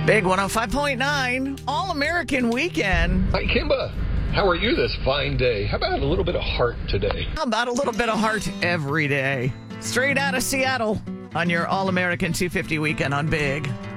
Big 105.9, All-American Weekend. Hi, Kimba. How are you this fine day? How about a little bit of heart today? How about a little bit of heart every day? Straight out of Seattle on your All-American 250 Weekend on Big